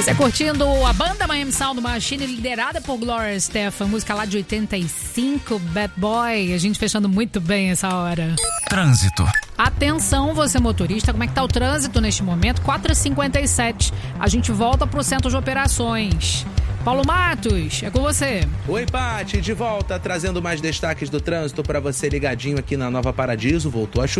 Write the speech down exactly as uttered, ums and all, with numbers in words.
Você curtindo a banda Miami Sound Machine, liderada por Gloria Estefan, música lá de oitenta e cinco, Bad Boy. A gente fechando muito bem essa hora. Trânsito. Atenção, você motorista, como é que tá o trânsito neste momento? quatro e cinquenta e sete. A gente volta pro centro de operações. Paulo Matos, é com você. Oi, Paty, de volta, trazendo mais destaques do trânsito para você ligadinho aqui na Nova Paradiso. Voltou a chover.